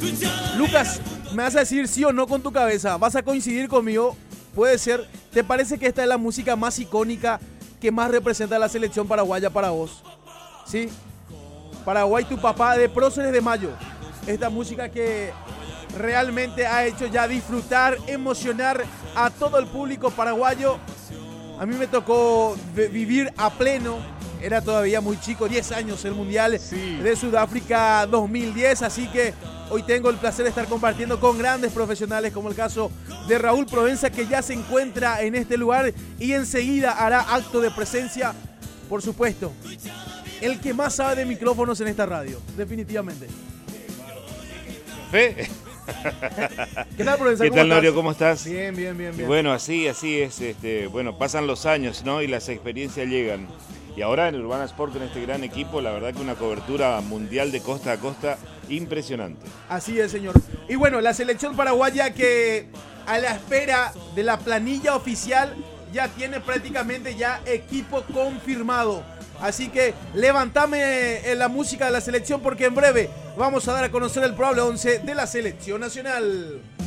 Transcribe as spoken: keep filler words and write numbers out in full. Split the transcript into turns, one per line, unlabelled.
Lucas, me vas a decir sí o no con tu cabeza. ¿Vas a coincidir conmigo? Puede ser. ¿Te parece que esta es la música más icónica que más representa a la selección paraguaya para vos? ¿Sí? Paraguay, tu papá, de Próceres de Mayo. Esta música que realmente ha hecho ya disfrutar, emocionar a todo el público paraguayo. A mí me tocó vivir a pleno, era todavía muy chico, diez años el Mundial sí. de Sudáfrica dos mil diez, así que hoy tengo el placer de estar compartiendo con grandes profesionales como el caso de Raúl Provenza, que ya se encuentra en este lugar y enseguida hará acto de presencia, por supuesto, el que más sabe de micrófonos en esta radio, definitivamente.
¿Fe?
¿Qué tal, profesor?
¿Qué tal, Norio? ¿Cómo estás?
Bien, bien, bien, bien.
Bueno, así, así es. Este, bueno, pasan los años, ¿no? Y las experiencias llegan. Y ahora en Urbana Sport, con este gran equipo, la verdad que una cobertura mundial de costa a costa impresionante.
Así es, señor. Y bueno, la selección paraguaya que a la espera de la planilla oficial ya tiene prácticamente ya equipo confirmado. Así que levantame la música de la selección porque en breve vamos a dar a conocer el probable once de la selección nacional.